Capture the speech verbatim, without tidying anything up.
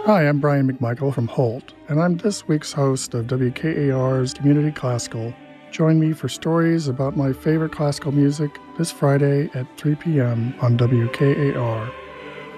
Hi, I'm Brian McMichael from Holt, and I'm this week's host of W K A R's Community Classical. Join me for stories about my favorite classical music this Friday at three p.m. on W K A R.